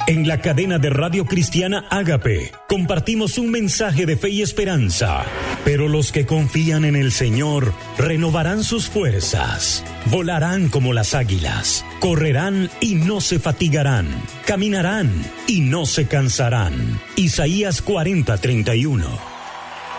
En la cadena de Radio Cristiana Ágape compartimos un mensaje de fe y esperanza. Pero los que confían en el Señor renovarán sus fuerzas, volarán como las águilas, correrán y no se fatigarán, caminarán y no se cansarán. Isaías 40:31.